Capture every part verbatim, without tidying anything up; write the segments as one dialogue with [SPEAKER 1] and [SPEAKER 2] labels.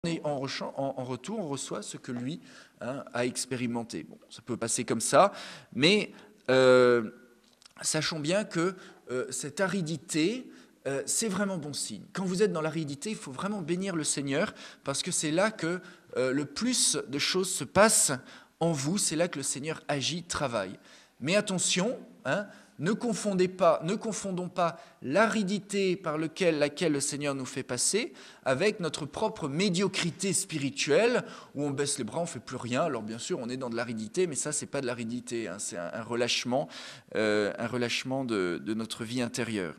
[SPEAKER 1] Et en, en, en retour, on reçoit ce que lui hein, a expérimenté. Bon, ça peut passer comme ça, mais euh, sachons bien que euh, cette aridité, euh, c'est vraiment bon signe. Quand vous êtes dans l'aridité, il faut vraiment bénir le Seigneur, parce que c'est là que euh, le plus de choses se passent en vous, c'est là que le Seigneur agit, travaille. Mais attention, hein, ne confondez pas, ne confondons pas l'aridité par lequel, laquelle le Seigneur nous fait passer avec notre propre médiocrité spirituelle où on baisse les bras, on ne fait plus rien. Alors bien sûr, on est dans de l'aridité, mais ça, ce n'est pas de l'aridité, hein, c'est un, un relâchement, euh, un relâchement de, de notre vie intérieure.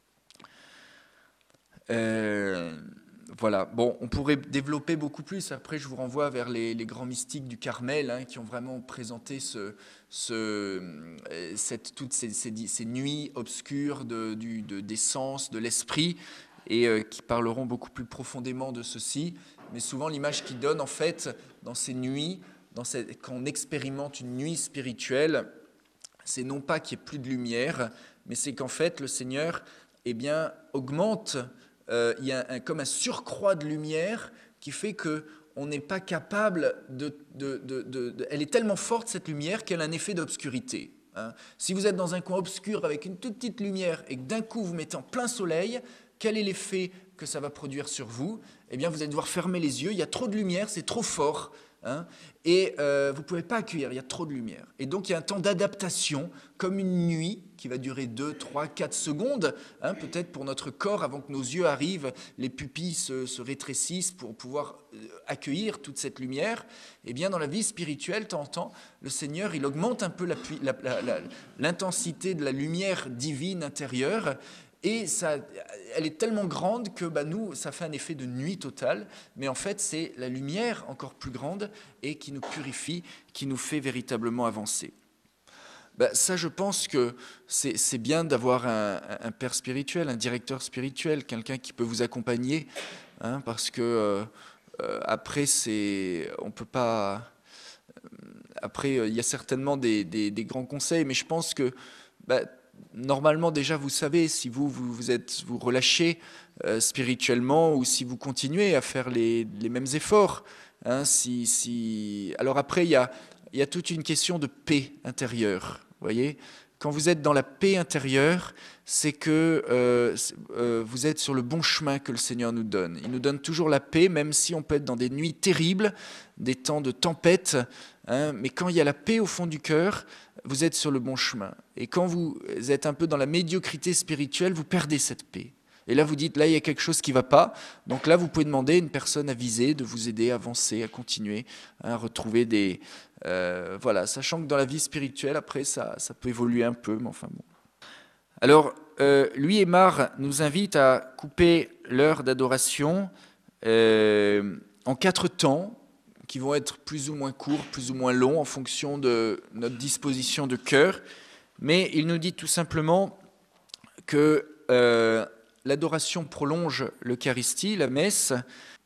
[SPEAKER 1] Euh, voilà, bon, on pourrait développer beaucoup plus. Après, je vous renvoie vers les, les grands mystiques du Carmel hein, qui ont vraiment présenté ce, ce, cette, toutes ces, ces, ces nuits obscures de, du, de, des sens, de l'esprit, et euh, qui parleront beaucoup plus profondément de ceci. Mais souvent, l'image qu'ils donnent, en fait, dans ces nuits, dans cette, quand on expérimente une nuit spirituelle, c'est non pas qu'il n'y ait plus de lumière, mais c'est qu'en fait, le Seigneur eh bien, augmente. Euh, il y a un, comme un surcroît de lumière qui fait qu'on n'est pas capable de, de, de, de, de... Elle est tellement forte, cette lumière, qu'elle a un effet d'obscurité. Hein. Si vous êtes dans un coin obscur avec une toute petite lumière et que d'un coup vous mettez en plein soleil, quel est l'effet que ça va produire sur vous? Eh bien, vous allez devoir fermer les yeux. Il y a trop de lumière, c'est trop fort. Hein, et euh, vous ne pouvez pas accueillir, il y a trop de lumière. Et donc il y a un temps d'adaptation, comme une nuit qui va durer deux, trois, quatre secondes, hein, peut-être pour notre corps, avant que nos yeux arrivent, les pupilles se, se rétrécissent pour pouvoir euh, accueillir toute cette lumière. Et bien dans la vie spirituelle, de temps en temps, le Seigneur, il augmente un peu la, la, la, la, l'intensité de la lumière divine intérieure. Et ça, elle est tellement grande que bah, nous, ça fait un effet de nuit totale. Mais en fait, c'est la lumière encore plus grande et qui nous purifie, qui nous fait véritablement avancer. Bah, ça, je pense que c'est, c'est bien d'avoir un, un père spirituel, un directeur spirituel, quelqu'un qui peut vous accompagner. Hein, parce que euh, euh, après, c'est, on peut pas... Après, il y a certainement des, des, des grands conseils, mais je pense que... Bah, normalement, déjà, vous savez, si vous vous, vous êtes vous relâchez euh, spirituellement ou si vous continuez à faire les, les mêmes efforts. Hein, si, si... Alors après, il y a, il y a toute une question de paix intérieure. Vous voyez, quand vous êtes dans la paix intérieure, c'est que euh, euh, vous êtes sur le bon chemin que le Seigneur nous donne. Il nous donne toujours la paix, même si on peut être dans des nuits terribles, des temps de tempête. Hein, mais quand il y a la paix au fond du cœur, vous êtes sur le bon chemin. Et quand vous êtes un peu dans la médiocrité spirituelle, vous perdez cette paix. Et là, vous dites, là, il y a quelque chose qui ne va pas. Donc là, vous pouvez demander à une personne avisée de vous aider à avancer, à continuer, à retrouver des... Euh, voilà, sachant que dans la vie spirituelle, après, ça, ça peut évoluer un peu, mais enfin bon. Alors, euh, Louis Aymar nous invite à couper l'heure d'adoration euh, en quatre temps, qui vont être plus ou moins courts, plus ou moins longs, en fonction de notre disposition de cœur. Mais il nous dit tout simplement que euh, l'adoration prolonge l'Eucharistie, la messe.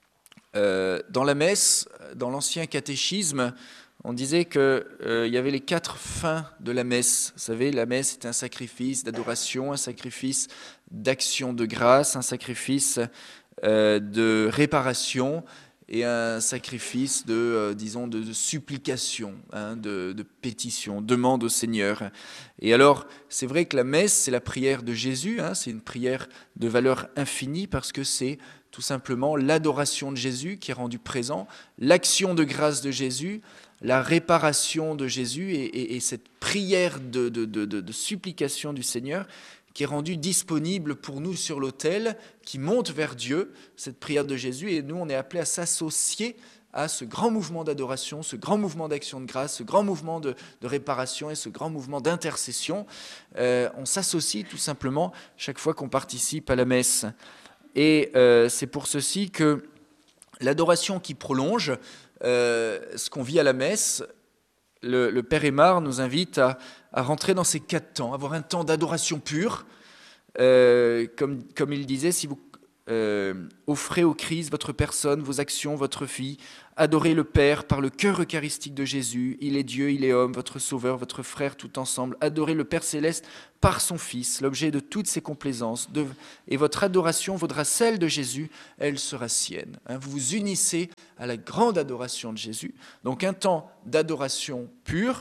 [SPEAKER 1] Euh, dans la messe, dans l'ancien catéchisme, on disait qu'il euh, y avait les quatre fins de la messe. Vous savez, la messe est un sacrifice d'adoration, un sacrifice d'action de grâce, un sacrifice euh, de réparation et un sacrifice de, euh, disons, de, de supplication, hein, de, de pétition, demande au Seigneur. Et alors, c'est vrai que la messe, c'est la prière de Jésus, hein, c'est une prière de valeur infinie parce que c'est tout simplement l'adoration de Jésus qui est rendue présent, l'action de grâce de Jésus, la réparation de Jésus et, et, et cette prière de, de, de, de, de supplication du Seigneur qui est rendue disponible pour nous sur l'autel, qui monte vers Dieu, cette prière de Jésus, et nous, on est appelés à s'associer à ce grand mouvement d'adoration, ce grand mouvement d'action de grâce, ce grand mouvement de, de réparation et ce grand mouvement d'intercession. Euh, on s'associe tout simplement chaque fois qu'on participe à la messe. Et euh, c'est pour ceci que l'adoration qui prolonge, euh, ce qu'on vit à la messe, le, le Père Aymar nous invite à, à rentrer dans ces quatre temps, avoir un temps d'adoration pure. Euh, comme, comme il disait, si vous, euh, offrez au Christ votre personne, vos actions, votre vie. Adorez le Père par le cœur eucharistique de Jésus. Il est Dieu, il est homme, votre Sauveur, votre frère, tout ensemble. Adorez le Père céleste par son Fils, l'objet de toutes ses complaisances. De, et votre adoration vaudra celle de Jésus, elle sera sienne. Hein, vous vous unissez à la grande adoration de Jésus. Donc un temps d'adoration pure,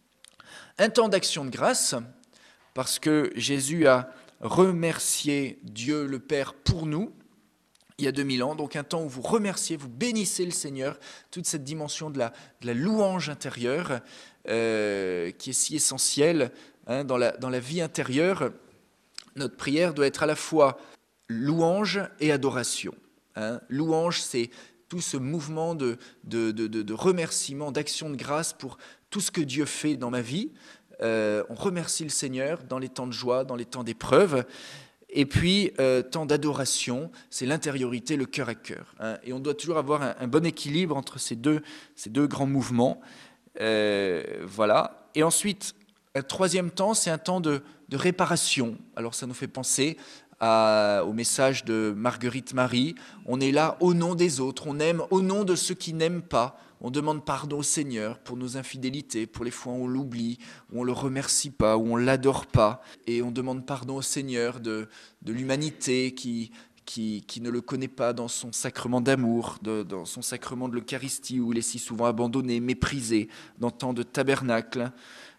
[SPEAKER 1] un temps d'action de grâce, parce que Jésus a remercié Dieu le Père pour nous, il y a deux mille ans, donc un temps où vous remerciez, vous bénissez le Seigneur, toute cette dimension de la, de la louange intérieure euh, qui est si essentielle hein, dans, la, dans la vie intérieure. Notre prière doit être à la fois louange et adoration. Hein. Louange, c'est tout ce mouvement de, de, de, de, de remerciement, d'action de grâce pour tout ce que Dieu fait dans ma vie. Euh, on remercie le Seigneur dans les temps de joie, dans les temps d'épreuve. Et puis, euh, temps d'adoration, c'est l'intériorité, le cœur à cœur. Hein. Et on doit toujours avoir un, un bon équilibre entre ces deux, ces deux grands mouvements. Euh, voilà. Et ensuite, un troisième temps, c'est un temps de, de réparation. Alors, ça nous fait penser à, au message de Marguerite Marie. On est là au nom des autres. On aime au nom de ceux qui n'aiment pas. On demande pardon au Seigneur pour nos infidélités, pour les fois où on l'oublie, où on ne le remercie pas, où on ne l'adore pas. Et on demande pardon au Seigneur de, de l'humanité qui, qui, qui ne le connaît pas dans son sacrement d'amour, de, dans son sacrement de l'Eucharistie, où il est si souvent abandonné, méprisé, dans tant de tabernacles.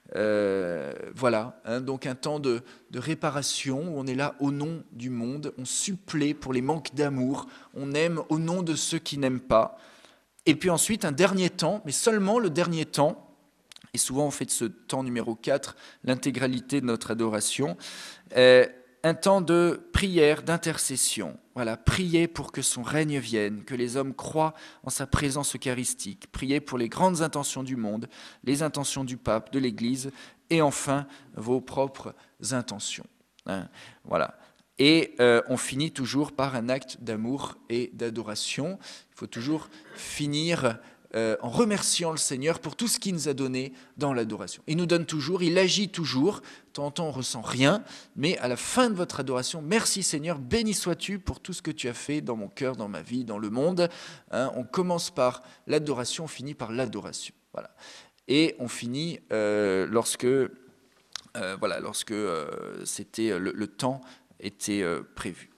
[SPEAKER 1] Euh, voilà, hein, donc un temps de, de réparation où on est là au nom du monde, on supplée pour les manques d'amour, on aime au nom de ceux qui n'aiment pas. Et puis ensuite, un dernier temps, mais seulement le dernier temps, et souvent on fait de ce temps numéro quatre l'intégralité de notre adoration, euh, un temps de prière, d'intercession. Voilà, prier pour que son règne vienne, que les hommes croient en sa présence eucharistique, prier pour les grandes intentions du monde, les intentions du pape, de l'Église, et enfin vos propres intentions. Hein, voilà. Et euh, on finit toujours par un acte d'amour et d'adoration. Il faut toujours finir euh, en remerciant le Seigneur pour tout ce qu'il nous a donné dans l'adoration. Il nous donne toujours, il agit toujours. De temps en temps, on ne ressent rien, mais à la fin de votre adoration, merci Seigneur, béni sois-tu pour tout ce que tu as fait dans mon cœur, dans ma vie, dans le monde. Hein, on commence par l'adoration, on finit par l'adoration. Voilà. Et on finit euh, lorsque, euh, voilà, lorsque euh, c'était le, le temps était euh, prévu.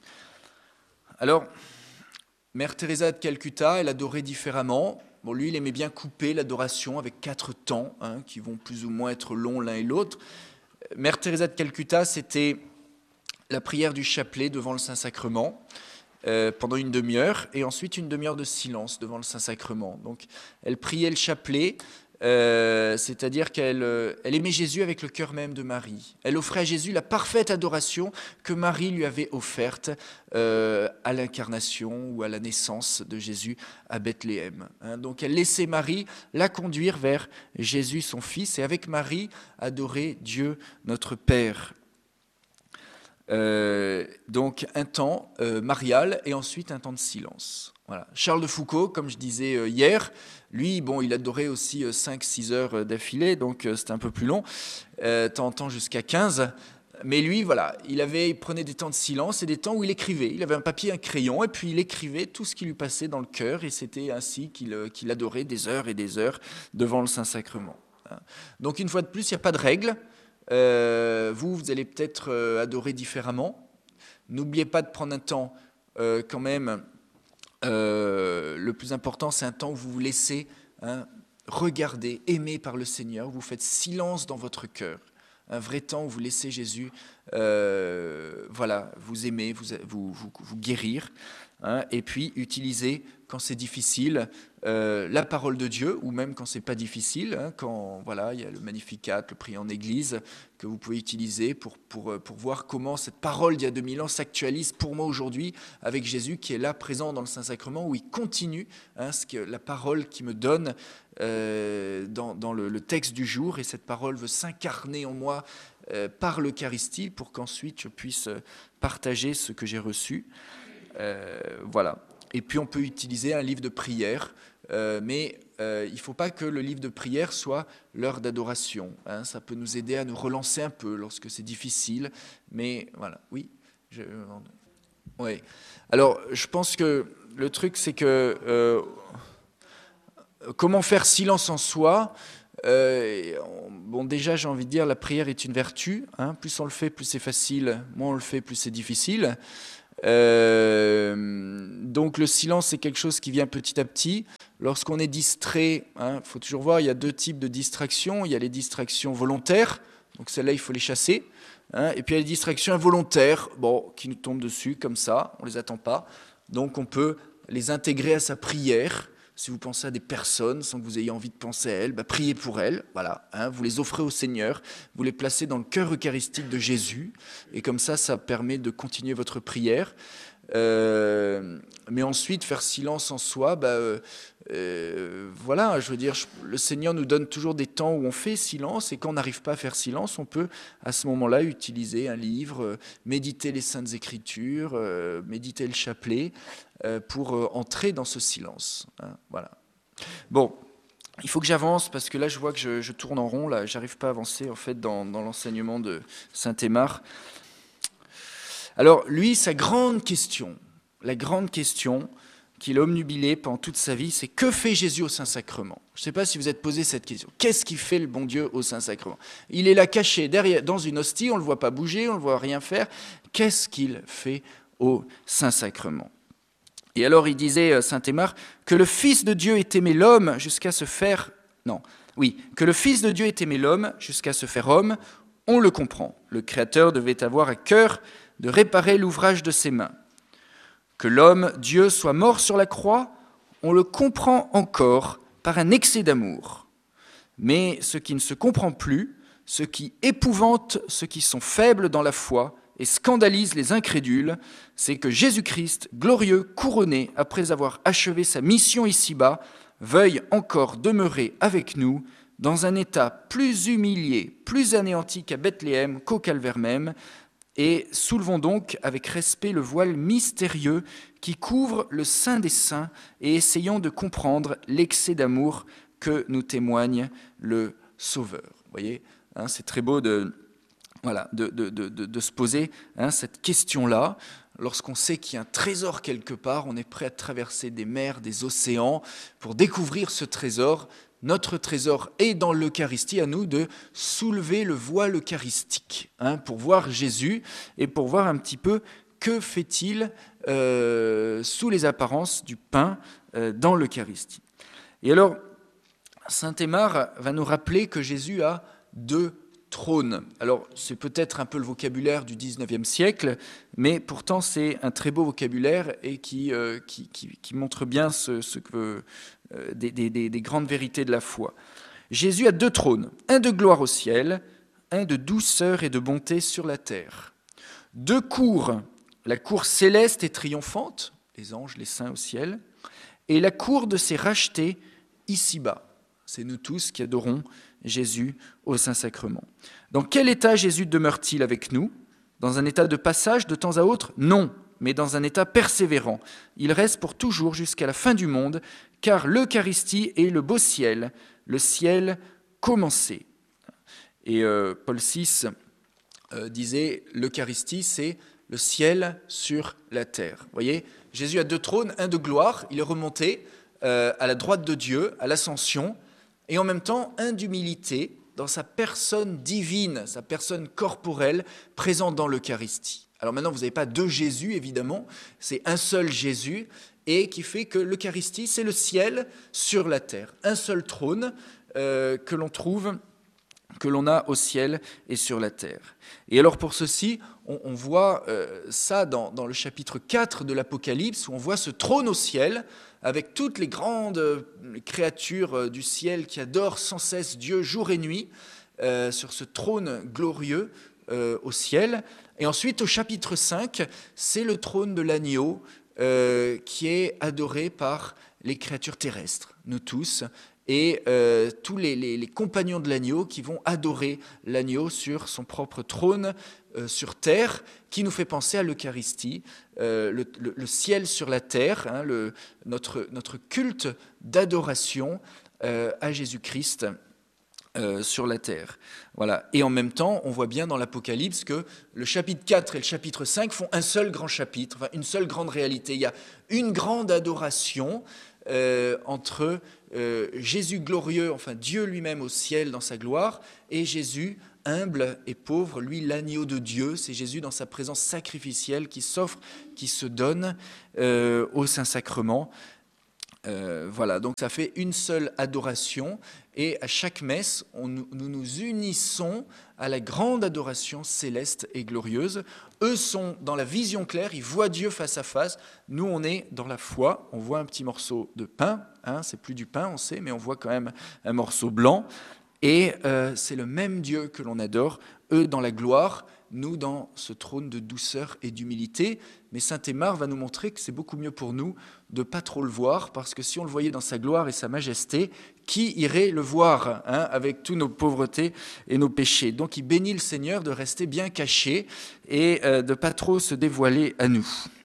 [SPEAKER 1] Alors, Mère Teresa de Calcutta, elle adorait différemment. Bon, lui, il aimait bien couper l'adoration avec quatre temps, hein, qui vont plus ou moins être longs l'un et l'autre. Mère Teresa de Calcutta, c'était la prière du chapelet devant le Saint-Sacrement, euh, pendant une demi-heure, et ensuite une demi-heure de silence devant le Saint-Sacrement. Donc, elle priait le chapelet, Euh, c'est-à-dire qu'elle euh, elle aimait Jésus avec le cœur même de Marie. Elle offrait à Jésus la parfaite adoration que Marie lui avait offerte euh, à l'incarnation ou à la naissance de Jésus à Bethléem. Hein, donc elle laissait Marie la conduire vers Jésus son Fils et avec Marie adorer Dieu notre Père. Euh, donc un temps euh, marial et ensuite un temps de silence. Voilà. Charles de Foucauld, comme je disais euh, hier, lui, bon, il adorait aussi euh, cinq six heures d'affilée, donc euh, c'était un peu plus long, euh, temps en temps jusqu'à quinze. Mais lui, voilà, il, avait, il prenait des temps de silence et des temps où il écrivait. Il avait un papier, un crayon, et puis il écrivait tout ce qui lui passait dans le cœur, et c'était ainsi qu'il, euh, qu'il adorait des heures et des heures devant le Saint-Sacrement. Hein. Donc une fois de plus, il n'y a pas de règle. Euh, vous, vous allez peut-être euh, adorer différemment. N'oubliez pas de prendre un temps euh, quand même. Euh, le plus important, c'est un temps où vous vous laissez hein, regarder, aimer par le Seigneur. Où vous faites silence dans votre cœur. Un vrai temps où vous laissez Jésus, euh, voilà, vous aimer, vous, vous, vous, vous guérir. Hein, et puis utiliser quand c'est difficile euh, la parole de Dieu ou même quand c'est pas difficile, hein, quand voilà il y a le Magnificat, le prier en église que vous pouvez utiliser pour, pour, pour voir comment cette parole d'il y a deux mille ans s'actualise pour moi aujourd'hui avec Jésus qui est là présent dans le Saint-Sacrement où il continue hein, ce que, la parole qui me donne euh, dans, dans le, le texte du jour et cette parole veut s'incarner en moi euh, par l'Eucharistie pour qu'ensuite je puisse partager ce que j'ai reçu. Euh, voilà. Et puis on peut utiliser un livre de prière, euh, mais euh, il ne faut pas que le livre de prière soit l'heure d'adoration. Hein. Ça peut nous aider à nous relancer un peu lorsque c'est difficile. Mais voilà, oui. Je... Oui. Alors, je pense que le truc, c'est que euh, comment faire silence en soi? Euh, on- bon, déjà, j'ai envie de dire, la prière est une vertu, hein. Plus on le fait, plus c'est facile. Moins on le fait, plus c'est difficile. Euh, donc le silence, c'est quelque chose qui vient petit à petit. Lorsqu'on est distrait, il faut toujours voir, il y a deux types de distractions. Il y a les distractions volontaires, donc celles-là, il faut les chasser. Hein, et puis il y a les distractions involontaires, bon, qui nous tombent dessus comme ça, on ne les attend pas. Donc on peut les intégrer à sa prière. Si vous pensez à des personnes sans que vous ayez envie de penser à elles, bah, priez pour elles, voilà, hein, vous les offrez au Seigneur, vous les placez dans le cœur eucharistique de Jésus, et comme ça, ça permet de continuer votre prière. Euh, mais ensuite, faire silence en soi, bah, euh, euh, voilà, je veux dire, je, le Seigneur nous donne toujours des temps où on fait silence, et quand on n'arrive pas à faire silence, on peut à ce moment-là utiliser un livre, euh, méditer les Saintes Écritures, euh, méditer le chapelet, euh, pour euh, entrer dans ce silence. Hein, voilà. Bon, il faut que j'avance parce que là, je vois que je, je tourne en rond. Là, j'arrive pas à avancer en fait dans, dans l'enseignement de Saint Aymar. Alors, lui, sa grande question, la grande question qu'il a omnubilée pendant toute sa vie, c'est que fait Jésus au Saint-Sacrement? Je ne sais pas si vous êtes posé cette question. Qu'est-ce qu'il fait le bon Dieu au Saint-Sacrement? Il est là caché derrière, dans une hostie, on ne le voit pas bouger, on ne le voit rien faire. Qu'est-ce qu'il fait au Saint-Sacrement? Et alors il disait, Saint Aymar, que le Fils de Dieu ait aimé l'homme jusqu'à se faire... Non, oui, que le Fils de Dieu ait aimé l'homme jusqu'à se faire homme, on le comprend. Le Créateur devait avoir à cœur de réparer l'ouvrage de ses mains. Que l'homme, Dieu, soit mort sur la croix, on le comprend encore par un excès d'amour. Mais ce qui ne se comprend plus, ce qui épouvante ceux qui sont faibles dans la foi et scandalise les incrédules, c'est que Jésus-Christ, glorieux, couronné, après avoir achevé sa mission ici-bas, veuille encore demeurer avec nous dans un état plus humilié, plus anéanti qu'à Bethléem, qu'au calvaire même, et soulevons donc avec respect le voile mystérieux qui couvre le sein des saints et essayons de comprendre l'excès d'amour que nous témoigne le Sauveur. Vous voyez, hein, c'est très beau de... Voilà, de, de, de, de se poser hein, cette question-là. Lorsqu'on sait qu'il y a un trésor quelque part, on est prêt à traverser des mers, des océans pour découvrir ce trésor. Notre trésor est dans l'Eucharistie, à nous de soulever le voile eucharistique hein, pour voir Jésus et pour voir un petit peu que fait-il euh, sous les apparences du pain euh, dans l'Eucharistie. Et alors, saint Aymar va nous rappeler que Jésus a deux trône. Alors, c'est peut-être un peu le vocabulaire du dix-neuvième siècle, mais pourtant c'est un très beau vocabulaire et qui, euh, qui, qui, qui montre bien ce, ce que, euh, des, des, des grandes vérités de la foi. Jésus a deux trônes, un de gloire au ciel, un de douceur et de bonté sur la terre. Deux cours, la cour céleste et triomphante, les anges, les saints au ciel, et la cour de ses rachetés ici-bas. C'est nous tous qui adorons Jésus au Saint-Sacrement. Dans quel état Jésus demeure-t-il avec nous? Dans un état de passage de temps à autre? Non, mais dans un état persévérant. Il reste pour toujours jusqu'à la fin du monde, car l'Eucharistie est le beau ciel, le ciel commencé. Et euh, Paul six euh, disait, l'Eucharistie, c'est le ciel sur la terre. Vous voyez, Jésus a deux trônes, un de gloire, il est remonté euh, à la droite de Dieu, à l'ascension, et en même temps un d'humilité dans sa personne divine, sa personne corporelle présente dans l'Eucharistie. Alors maintenant, vous n'avez pas deux Jésus, évidemment, c'est un seul Jésus, et qui fait que l'Eucharistie, c'est le ciel sur la terre. Un seul trône euh, que l'on trouve, que l'on a au ciel et sur la terre. Et alors pour ceci, on, on voit euh, ça dans, dans le chapitre quatre de l'Apocalypse, où on voit ce trône au ciel, avec toutes les grandes créatures du ciel qui adorent sans cesse Dieu jour et nuit, euh, sur ce trône glorieux euh, au ciel. Et ensuite, au chapitre cinq, c'est le trône de l'agneau euh, qui est adoré par les créatures terrestres, nous tous, et euh, tous les, les, les compagnons de l'agneau qui vont adorer l'agneau sur son propre trône euh, sur terre, qui nous fait penser à l'Eucharistie, euh, le, le, le ciel sur la terre, hein, le, notre, notre culte d'adoration euh, à Jésus-Christ euh, sur la terre. Voilà. Et en même temps, on voit bien dans l'Apocalypse que le chapitre quatre et le chapitre cinq font un seul grand chapitre, enfin, une seule grande réalité. Il y a une grande adoration euh, entre euh, Jésus glorieux, enfin Dieu lui-même au ciel dans sa gloire, et Jésus humble et pauvre, lui l'agneau de Dieu. C'est Jésus dans sa présence sacrificielle qui s'offre, qui se donne euh, au Saint-Sacrement. Euh, voilà, donc ça fait une seule adoration, et à chaque messe, on, nous nous unissons à la grande adoration céleste et glorieuse. Eux sont dans la vision claire, ils voient Dieu face à face. Nous, on est dans la foi, on voit un petit morceau de pain, hein, c'est plus du pain, on sait, mais on voit quand même un morceau blanc, et euh, c'est le même Dieu que l'on adore, eux dans la gloire, nous dans ce trône de douceur et d'humilité. Mais saint Aymar va nous montrer que c'est beaucoup mieux pour nous de ne pas trop le voir, parce que si on le voyait dans sa gloire et sa majesté, qui irait le voir, hein, avec toutes nos pauvretés et nos péchés? Donc il bénit le Seigneur de rester bien caché et euh, de ne pas trop se dévoiler à nous.